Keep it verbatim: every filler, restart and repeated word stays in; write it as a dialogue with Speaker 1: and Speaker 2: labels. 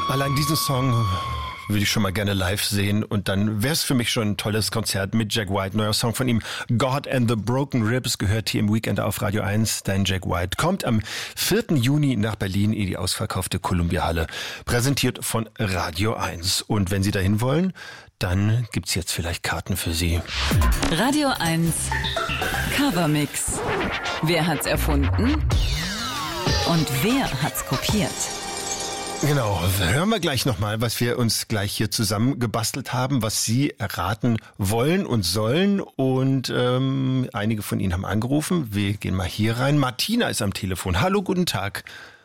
Speaker 1: Allein diesen Song würde ich schon mal gerne live sehen und dann wäre es für mich schon ein tolles Konzert mit Jack White. Neuer Song von ihm, God and the Broken Ribs, gehört hier im Weekend auf Radio eins. Dein Jack White kommt am vierten Juni nach Berlin in die ausverkaufte Columbia-Halle, präsentiert von Radio eins. Und wenn Sie dahin wollen, dann gibt's jetzt vielleicht Karten für Sie.
Speaker 2: Radio eins Covermix. Wer hat's erfunden? Und wer hat's kopiert?
Speaker 1: Genau, hören wir gleich nochmal, was wir uns gleich hier zusammen gebastelt haben, was Sie erraten wollen und sollen. Und ähm, einige von Ihnen haben angerufen. Wir gehen mal hier rein. Martina ist am Telefon. Hallo, guten Tag.